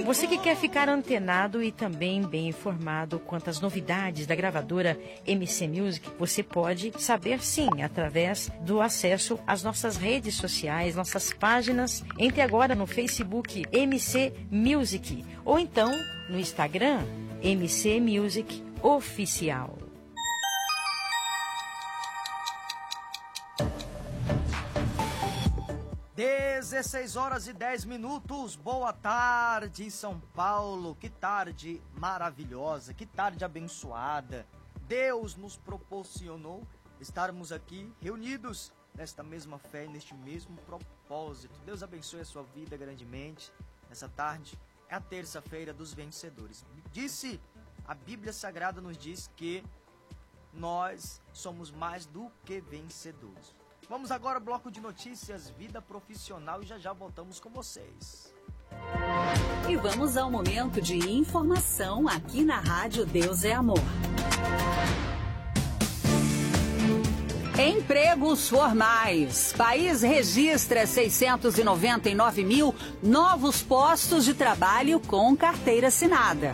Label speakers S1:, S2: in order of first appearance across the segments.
S1: Você que quer ficar antenado e também bem informado quanto às novidades da gravadora MC Music, você pode saber sim através do acesso às nossas redes sociais, nossas páginas. Entre agora no Facebook MC Music ou então no Instagram MC Music Oficial.
S2: 16h10. Boa tarde, São Paulo. Que tarde maravilhosa, que tarde abençoada. Deus nos proporcionou estarmos aqui reunidos nesta mesma fé, neste mesmo propósito. Deus abençoe a sua vida grandemente. Essa tarde é a terça-feira dos vencedores. A Bíblia Sagrada nos diz que nós somos mais do que vencedores. Vamos agora ao bloco de notícias, vida profissional, e já voltamos com vocês.
S3: E vamos ao momento de informação aqui na Rádio Deus é Amor. Empregos formais. País registra 699 mil novos postos de trabalho com carteira assinada.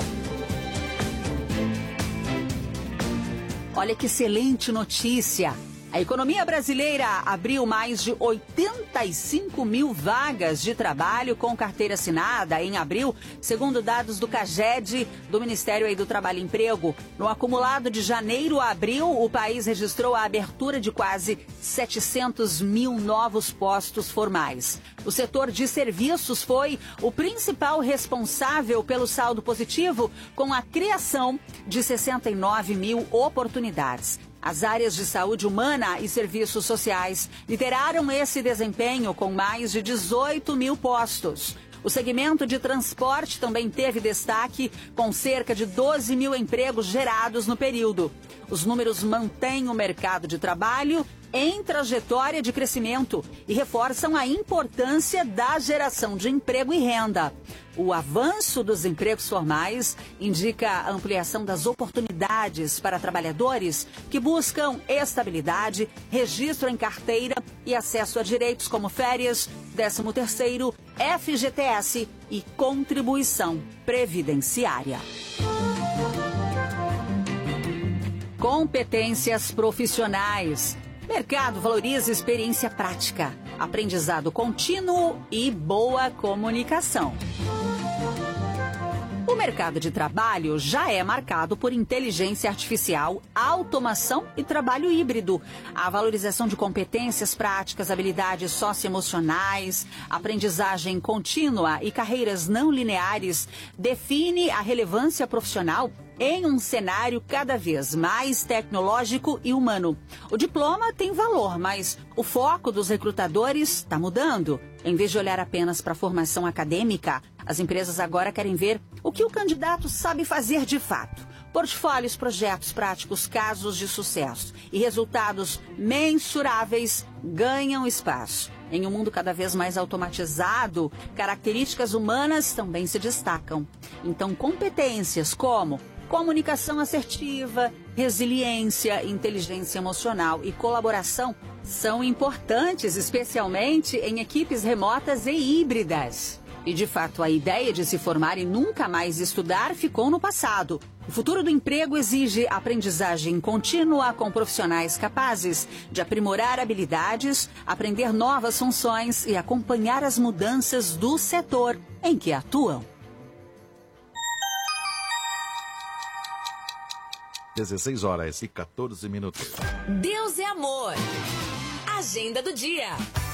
S3: Olha que excelente notícia! A economia brasileira abriu mais de 85 mil vagas de trabalho com carteira assinada em abril, segundo dados do CAGED, do Ministério do Trabalho e Emprego. No acumulado de janeiro a abril, o país registrou a abertura de quase 700 mil novos postos formais. O setor de serviços foi o principal responsável pelo saldo positivo, com a criação de 69 mil oportunidades. As áreas de saúde humana e serviços sociais lideraram esse desempenho com mais de 18 mil postos. O segmento de transporte também teve destaque, com cerca de 12 mil empregos gerados no período. Os números mantêm o mercado de trabalho em trajetória de crescimento e reforçam a importância da geração de emprego e renda. O avanço dos empregos formais indica a ampliação das oportunidades para trabalhadores que buscam estabilidade, registro em carteira e acesso a direitos como férias, 13º, FGTS e contribuição previdenciária. Competências profissionais. Mercado valoriza experiência prática, aprendizado contínuo e boa comunicação. O mercado de trabalho já é marcado por inteligência artificial, automação e trabalho híbrido. A valorização de competências práticas, habilidades socioemocionais, aprendizagem contínua e carreiras não lineares define a relevância profissional em um cenário cada vez mais tecnológico e humano. O diploma tem valor, mas o foco dos recrutadores está mudando. Em vez de olhar apenas para a formação acadêmica, as empresas agora querem ver o que o candidato sabe fazer de fato. Portfólios, projetos práticos, casos de sucesso e resultados mensuráveis ganham espaço. Em um mundo cada vez mais automatizado, características humanas também se destacam. Então, competências como comunicação assertiva, resiliência, inteligência emocional e colaboração são importantes, especialmente em equipes remotas e híbridas. E, de fato, a ideia de se formar e nunca mais estudar ficou no passado. O futuro do emprego exige aprendizagem contínua com profissionais capazes de aprimorar habilidades, aprender novas funções e acompanhar as mudanças do setor em que atuam.
S4: 16h14.
S3: Deus é amor. Agenda do dia.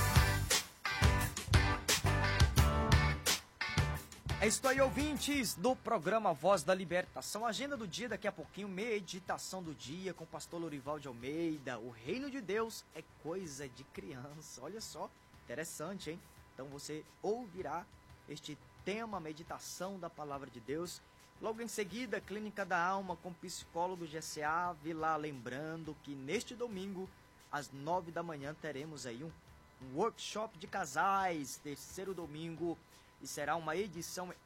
S2: É isso aí, ouvintes do programa Voz da Libertação. Agenda do dia, daqui a pouquinho, meditação do dia com o pastor Lorival de Almeida. O reino de Deus é coisa de criança. Olha só, interessante, hein? Então você ouvirá este tema, meditação da palavra de Deus. Logo em seguida, Clínica da Alma com psicólogo GCA Vilar. Lembrando que neste domingo, às 9 da manhã, teremos aí um workshop de casais, terceiro domingo, e será uma edição